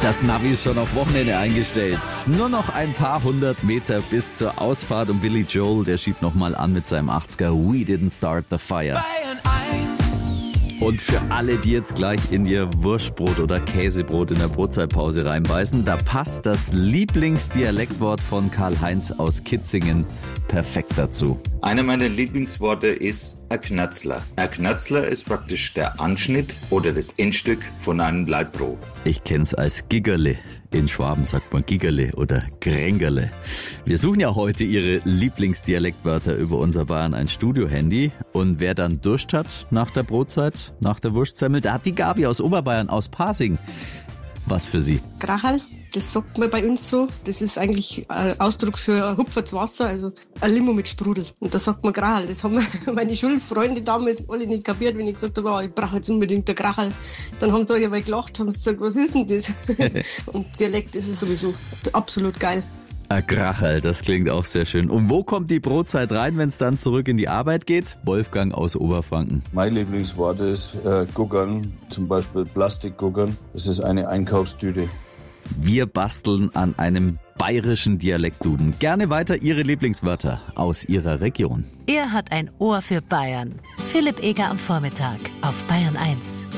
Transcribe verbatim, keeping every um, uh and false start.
Das Navi ist schon auf Wochenende eingestellt. Nur noch ein paar hundert Meter bis zur Ausfahrt und Billy Joel, der schiebt nochmal an mit seinem achtziger We Didn't Start the Fire. Und für alle, die jetzt gleich in ihr Wurstbrot oder Käsebrot in der Brotzeitpause reinbeißen, da passt das Lieblingsdialektwort von Karl-Heinz aus Kitzingen perfekt dazu. Einer meiner Lieblingsworte ist ein Knötzler. Ein Knötzler ist praktisch der Anschnitt oder das Endstück von einem Leibbrot. Ich kenn's als Gigerle. In Schwaben sagt man Gigerle oder Grängerle. Wir suchen ja heute Ihre Lieblingsdialektwörter über unser Bayern eins Studio-Handy. Und wer dann Durst hat nach der Brotzeit, nach der Wurstsemmel, da hat die Gabi aus Oberbayern, aus Pasing was für Sie. Krachal, das sagt man bei uns so. Das ist eigentlich ein Ausdruck für ein hupfertes Wasser, also ein Limo mit Sprudel. Und da sagt man Krachal. Das haben meine Schulfreunde damals alle nicht kapiert, wenn ich gesagt habe, oh, ich brauche jetzt unbedingt ein Krachal. Dann haben sie alle gelacht, haben gesagt, was ist denn das? Und Dialekt ist es sowieso absolut geil. Ein Krachal, das klingt auch sehr schön. Und wo kommt die Brotzeit rein, wenn es dann zurück in die Arbeit geht? Wolfgang aus Oberfranken. Mein Lieblingswort ist äh, Guggern, zum Beispiel Plastikguggern. Das ist eine Einkaufstüte. Wir basteln an einem bayerischen Dialektduden. Gerne weiter Ihre Lieblingswörter aus Ihrer Region. Er hat ein Ohr für Bayern. Philipp Eger am Vormittag auf Bayern eins.